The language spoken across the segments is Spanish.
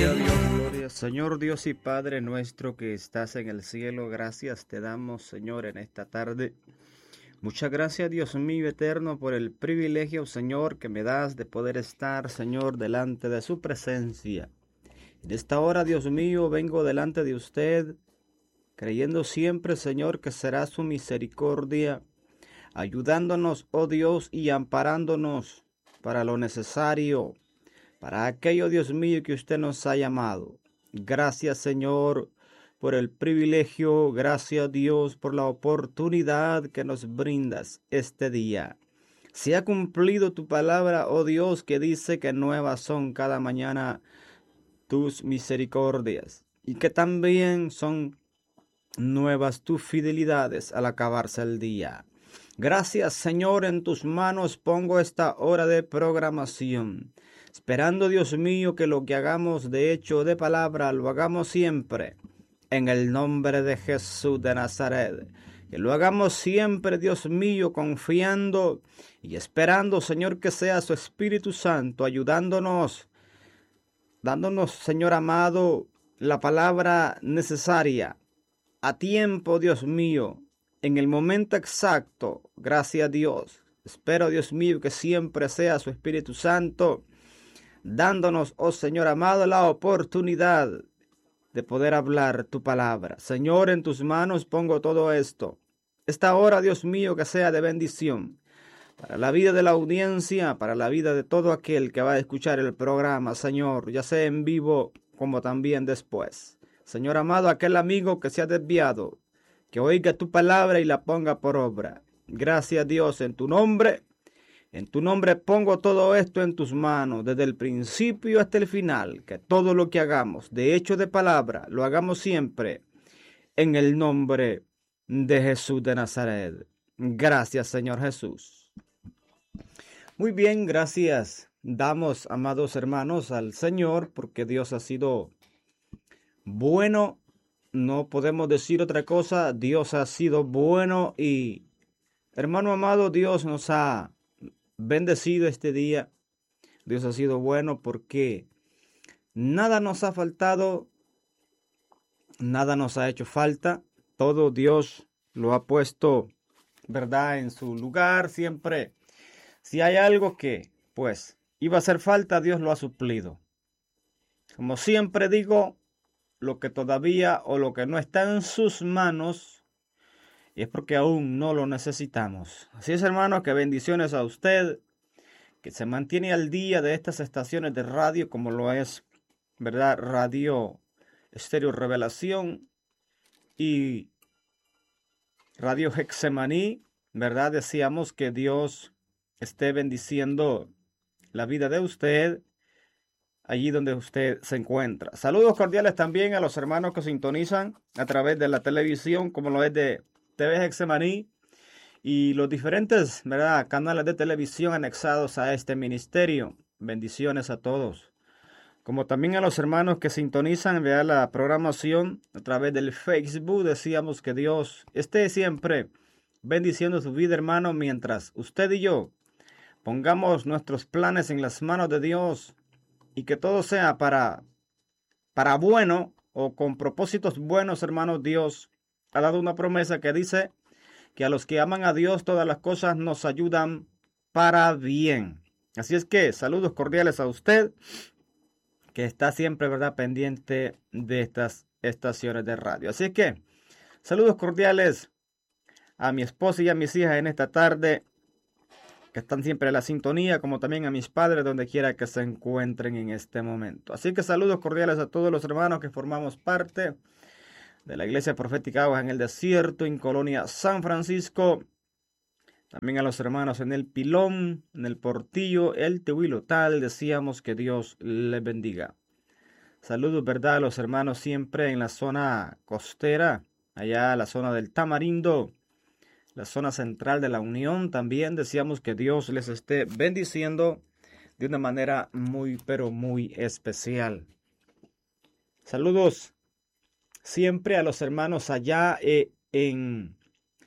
Gloria a Dios, gloria. Señor Dios y Padre nuestro que estás en el cielo, gracias te damos, Señor, en esta tarde. Muchas gracias, Dios mío eterno, por el privilegio, Señor, que me das de poder estar, Señor, delante de su presencia. En esta hora, Dios mío, vengo delante de usted, creyendo siempre, Señor, que será su misericordia, ayudándonos, oh Dios, y amparándonos para lo necesario, para aquello, Dios mío, que usted nos ha llamado. Gracias, Señor, por el privilegio, gracias, Dios, por la oportunidad que nos brindas este día. Se ha cumplido tu palabra, oh Dios, que dice que nuevas son cada mañana tus misericordias y que también son nuevas tus fidelidades al acabarse el día. Gracias, Señor, en tus manos pongo esta hora de programación, esperando, Dios mío, que lo que hagamos de hecho o de palabra lo hagamos siempre en el nombre de Jesús de Nazaret. Que lo hagamos siempre, Dios mío, confiando y esperando, Señor, que sea su Espíritu Santo ayudándonos, dándonos, Señor amado, la palabra necesaria a tiempo, Dios mío, en el momento exacto. Gracias a Dios. Espero, Dios mío, que siempre sea su Espíritu Santo dándonos, oh Señor amado, la oportunidad de poder hablar tu palabra. Señor, en tus manos pongo todo esto. Esta hora, Dios mío, que sea de bendición para la vida de la audiencia, para la vida de todo aquel que va a escuchar el programa, Señor, ya sea en vivo como también después. Señor amado, aquel amigo que se ha desviado, que oiga tu palabra y la ponga por obra. Gracias, Dios, en tu nombre pongo todo esto en tus manos, desde el principio hasta el final, que todo lo que hagamos, de hecho de palabra, lo hagamos siempre en el nombre de Jesús de Nazaret. Gracias, Señor Jesús. Muy bien, gracias. Damos, amados hermanos, al Señor, porque Dios ha sido bueno. No podemos decir otra cosa. Dios ha sido bueno y, hermano amado, Dios nos ha bendecido este día. Dios ha sido bueno porque nada nos ha faltado, nada nos ha hecho falta. Todo Dios lo ha puesto, ¿verdad?, en su lugar siempre. Si hay algo que, pues, iba a hacer falta, Dios lo ha suplido. Como siempre digo, lo que todavía o lo que no está en sus manos, y es porque aún no lo necesitamos. Así es, hermano, que bendiciones a usted, que se mantiene al día de estas estaciones de radio, como lo es, ¿verdad?, Radio Estéreo Revelación y Radio Hexemaní, ¿verdad? Decíamos que Dios esté bendiciendo la vida de usted allí donde usted se encuentra. Saludos cordiales también a los hermanos que sintonizan a través de la televisión, como lo es de TV Hexemaní y los diferentes, ¿verdad?, canales de televisión anexados a este ministerio. Bendiciones a todos. Como también a los hermanos que sintonizan, vean la programación a través del Facebook. Decíamos que Dios esté siempre bendiciendo su vida, hermano, mientras usted y yo pongamos nuestros planes en las manos de Dios y que todo sea para bueno o con propósitos buenos, hermanos. Dios ha dado una promesa que dice que a los que aman a Dios todas las cosas nos ayudan para bien. Así es que saludos cordiales a usted que está siempre, ¿verdad?, pendiente de estas estaciones de radio. Así que saludos cordiales a mi esposa y a mis hijas en esta tarde, que están siempre en la sintonía, como también a mis padres donde quiera que se encuentren en este momento. Así que saludos cordiales a todos los hermanos que formamos parte de la Iglesia Profética Aguas en el Desierto, en Colonia San Francisco. También a los hermanos en el Pilón, en el Portillo, el Tehuilotal. Decíamos que Dios les bendiga. Saludos, ¿verdad?, a los hermanos siempre en la zona costera, allá la zona del Tamarindo, la zona central de la Unión. También decíamos que Dios les esté bendiciendo de una manera muy, pero muy especial. Saludos siempre a los hermanos allá en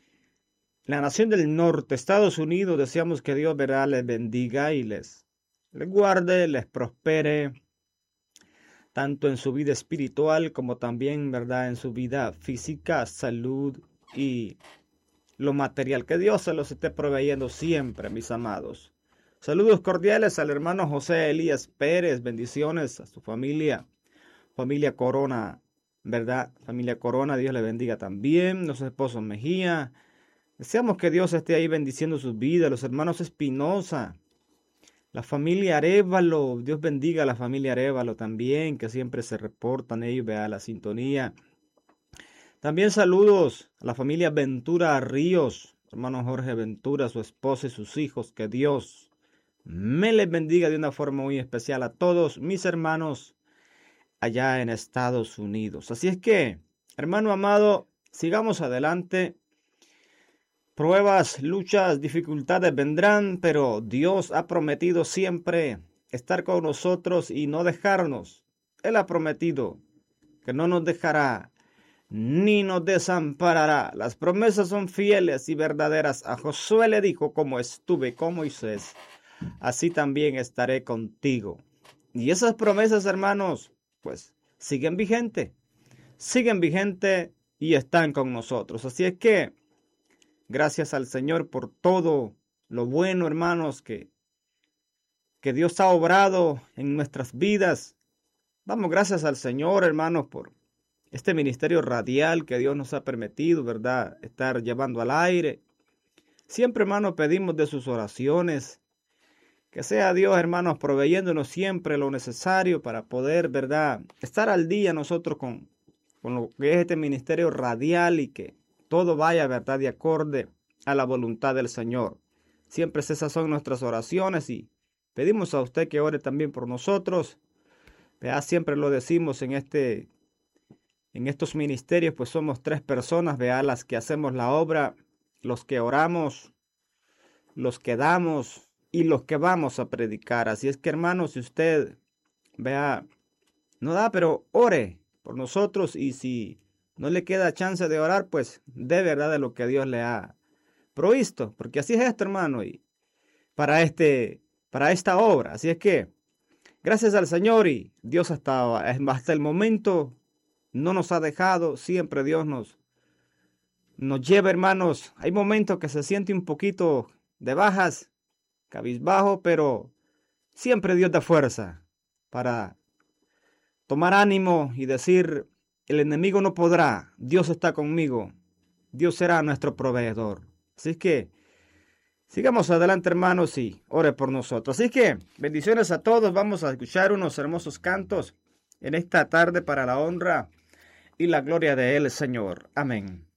la nación del norte, Estados Unidos. Deseamos que Dios, ¿verdad?, les bendiga y les guarde, les prospere. tanto en su vida espiritual como también, ¿verdad?, en su vida física, salud y lo material. Que Dios se los esté proveyendo siempre, mis amados. Saludos cordiales al hermano José Elías Pérez. Bendiciones a su familia. Familia Corona, ¿verdad? Familia Corona, Dios le bendiga también. Los esposos Mejía. Deseamos que Dios esté ahí bendiciendo sus vidas. Los hermanos Espinosa. La familia Arévalo. Dios bendiga a la familia Arévalo también, que siempre se reportan ellos, vea la sintonía. También saludos a la familia Ventura Ríos, hermano Jorge Ventura, su esposa y sus hijos. Que Dios me les bendiga de una forma muy especial a todos mis hermanos allá en Estados Unidos. Así es que, hermano amado, sigamos adelante. Pruebas, luchas, dificultades vendrán, pero Dios ha prometido siempre estar con nosotros y no dejarnos. Él ha prometido que no nos dejará ni nos desamparará. Las promesas son fieles y verdaderas. A Josué le dijo: como estuve con Moisés, así también estaré contigo. Y esas promesas, hermanos, pues siguen vigentes y están con nosotros. Así es que, gracias al Señor por todo lo bueno, hermanos, que Dios ha obrado en nuestras vidas. Damos gracias al Señor, hermanos, por este ministerio radial que Dios nos ha permitido, ¿verdad?, estar llevando al aire. Siempre, hermanos, pedimos de sus oraciones. Que sea Dios, hermanos, proveyéndonos siempre lo necesario para poder, ¿verdad?, estar al día nosotros con lo que es este ministerio radial y que todo vaya, ¿verdad?, de acorde a la voluntad del Señor. Siempre esas son nuestras oraciones y pedimos a usted que ore también por nosotros. Vea, siempre lo decimos en estos ministerios, pues somos 3 personas, vea, las que hacemos la obra, los que oramos, los que damos y los que vamos a predicar. Así es que, hermanos, si usted, vea, no da, pero ore por nosotros, y si no le queda chance de orar, pues de verdad de lo que Dios le ha provisto, porque así es esto, hermano, y para esta obra. Así es que, gracias al Señor, y Dios hasta el momento no nos ha dejado. Siempre Dios nos lleva, hermanos. Hay momentos que se siente un poquito de bajas, cabizbajo, pero siempre Dios da fuerza para tomar ánimo y decir: el enemigo no podrá, Dios está conmigo, Dios será nuestro proveedor. Así que sigamos adelante, hermanos, y ore por nosotros. Así que bendiciones a todos. Vamos a escuchar unos hermosos cantos en esta tarde para la honra y la gloria de Él, Señor. Amén.